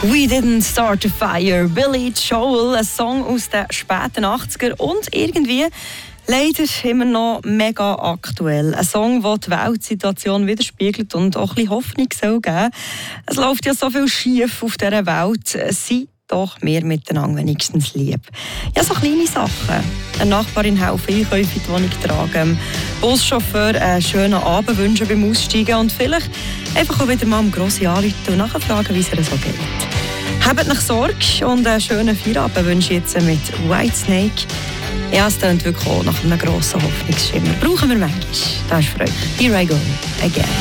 We Didn't Start a Fire, Billy Joel, ein Song aus den späten 80er und irgendwie leider immer noch mega aktuell. Ein Song, der die Weltsituation widerspiegelt und auch ein bisschen Hoffnung soll geben. Es läuft ja so viel schief auf dieser Welt. Sei doch mehr miteinander wenigstens lieb. Ja, so kleine Sachen. Eine Nachbarin helfen, Einkäufe in die Wohnung tragen, Buschauffeur einen schönen Abend wünschen beim Aussteigen und vielleicht einfach auch wieder mal am Grossi anrufen und nachfragen, wie es ihr so geht. Habt euch Sorge und einen schönen Feierabend wünsche ich jetzt mit Whitesnake. Ja, es klingt wirklich auch nach einem grossen Hoffnungsschimmer. Brauchen wir manchmal. Das ist Freude. Here I go again.